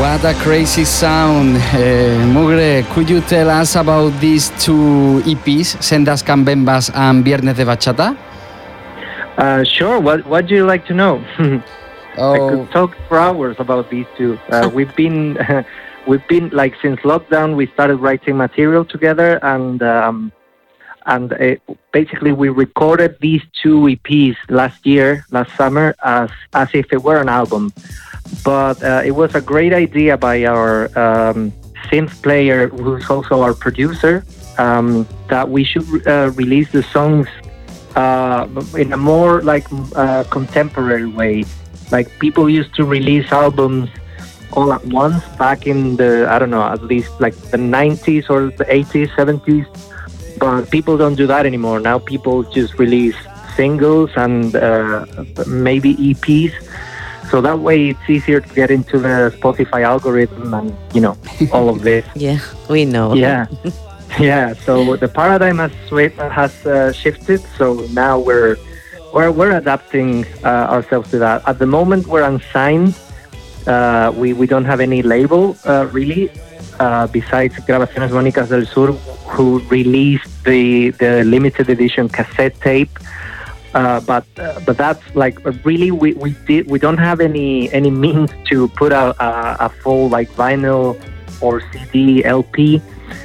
What a crazy sound. Mugre, could you tell us about these two EPs, Sendas Cambembas and Viernes de Bachata? Sure. What do you like to know? I could talk for hours about these two. We've been like since lockdown. We started writing material together, and basically we recorded these two EPs last summer, as if it were an album. But it was a great idea by our synth player, who's also our producer, that we should release the songs in a more like contemporary way. Like people used to release albums all at once back in the, I don't know, at least like the 90s or the 80s, 70s. But people don't do that anymore. Now people just release singles and maybe EPs. So that way it's easier to get into the Spotify algorithm and, all of this. Yeah, we know. Yeah. Yeah, so the paradigm has shifted. So now we're adapting ourselves to that. At the moment, we're unsigned. We don't have any label really, besides Grabaciones Bónicas del Sur, who released the limited edition cassette tape. But that's like really we don't have any means to put a full like vinyl or CD LP.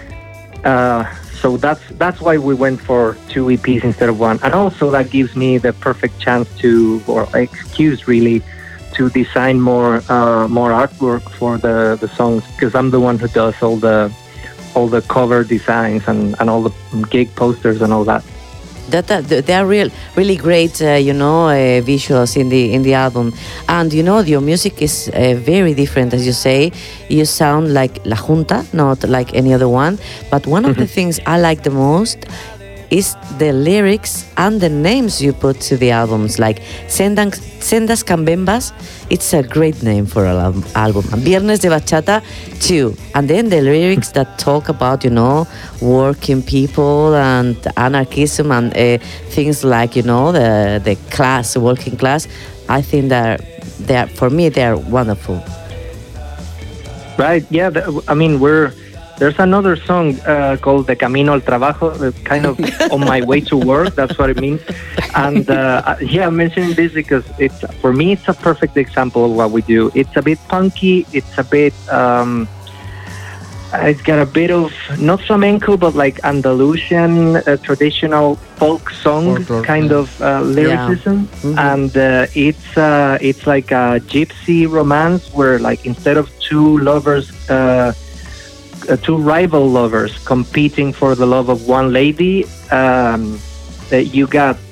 So that's why we went for two EPs instead of one, and also that gives me the perfect chance or excuse really, to design more artwork for the songs, because I'm the one who does all the cover designs and all the gig posters and all that. They are really great, visuals in the album, and your music is very different, as you say. You sound like La Junta, not like any other one. But one of the things I like the most is the lyrics and the names you put to the albums, like Sendas Cambembas. It's a great name for an album. And Viernes de Bachata too. And then the lyrics that talk about, working people and anarchism and things like, the class, working class. I think they're for me, they're wonderful. Right. Yeah. There's another song called De Camino al Trabajo, kind of on my way to work. That's what it means. And I'm mentioning this because for me, it's a perfect example of what we do. It's a bit punky. It's a bit, it's got a bit of, not flamenco, but like Andalusian, traditional folk song kind of lyricism. Yeah. And it's like a gypsy romance where, like, instead of two rival lovers competing for the love of one lady, you got